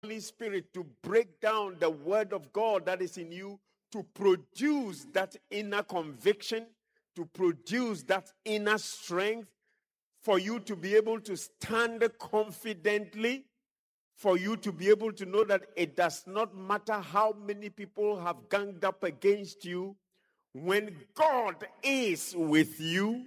Holy Spirit to break down the word of God that is in you, to produce that inner conviction, to produce that inner strength, for you to be able to stand confidently, for you to be able to know that it does not matter how many people have ganged up against you. When God is with you,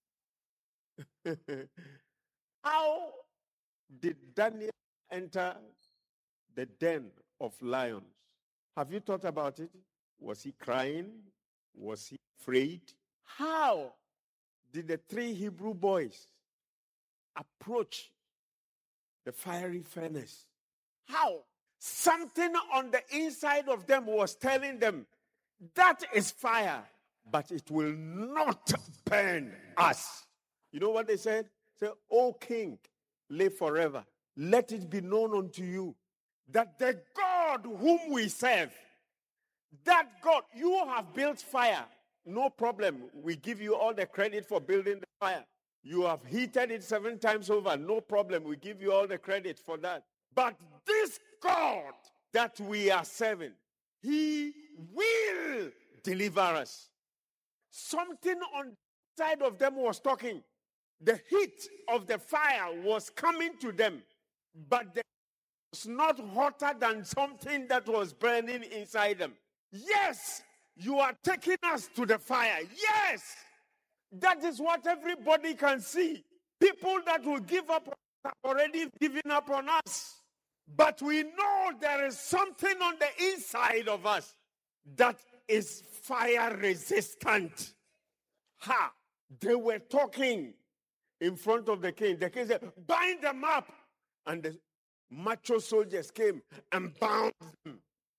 how did Daniel enter the den of lions? Have you thought about it? Was he crying? Was he afraid? How did the 3 Hebrew boys approach the fiery furnace? How? Something on the inside of them was telling them, that is fire, but it will not burn us. You know what they said? Say, O king, live forever. Let it be known unto you that the God whom we serve, that God, you have built fire. No problem. We give you all the credit for building the fire. You have heated it 7 times over. No problem. We give you all the credit for that. But this God that we are serving, he will deliver us. Something on the side of them was talking. The heat of the fire was coming to them, but it was not hotter than something that was burning inside them. Yes, you are taking us to the fire. Yes, that is what everybody can see. People that will give up have already given up on us. But we know there is something on the inside of us that is fire resistant. Ha! They were talking in front of the king. The king said, bind them up. And the macho soldiers came and bound them.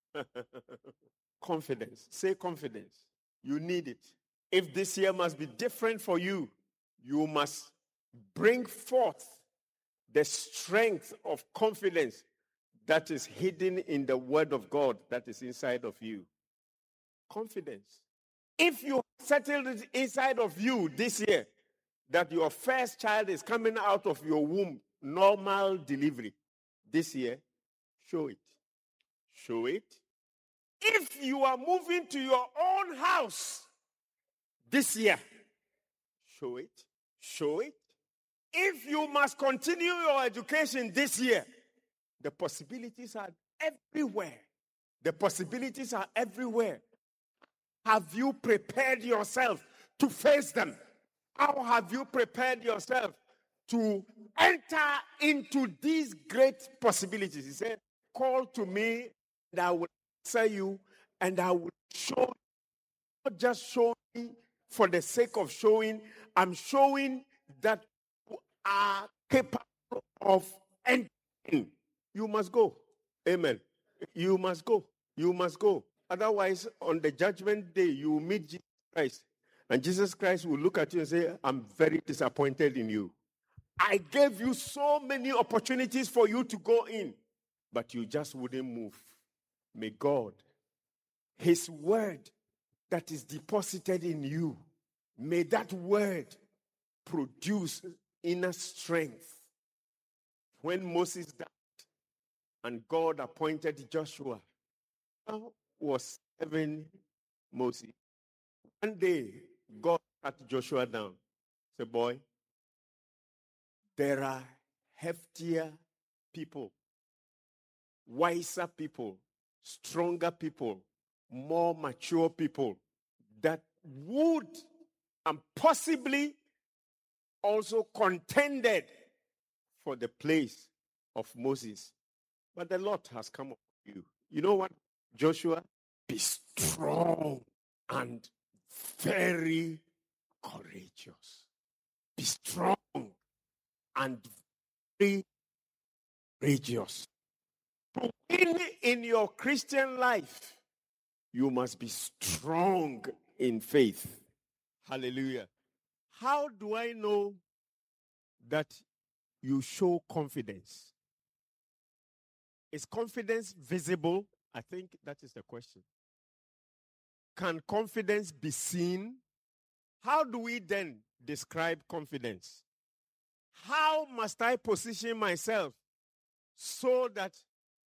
Confidence. Say confidence. You need it. If this year must be different for you, you must bring forth the strength of confidence that is hidden in the word of God that is inside of you. Confidence. If you settled it inside of you this year, that your first child is coming out of your womb, normal delivery, this year, show it. Show it. If you are moving to your own house this year, show it. Show it. If you must continue your education this year, the possibilities are everywhere. The possibilities are everywhere. Have you prepared yourself to face them? How have you prepared yourself to enter into these great possibilities? He said, call to me and I will answer you and I will show you. Not just showing for the sake of showing. I'm showing that you are capable of entering. You must go. Amen. You must go. You must go. Otherwise, on the judgment day, you will meet Jesus Christ. And Jesus Christ will look at you and say, I'm very disappointed in you. I gave you so many opportunities for you to go in, but you just wouldn't move. May God, his word that is deposited in you, may that word produce inner strength. When Moses died and God appointed Joshua, was serving Moses. One day, God sat Joshua down. Said, boy, there are heftier people, wiser people, stronger people, more mature people that would and possibly also contended for the place of Moses. But the Lord has come upon you. You know what, Joshua? Be strong and very courageous. Be strong and very courageous. To win in your Christian life, you must be strong in faith. Hallelujah. How do I know that you show confidence? Is confidence visible? I think that is the question. Can confidence be seen? How do we then describe confidence? How must I position myself so that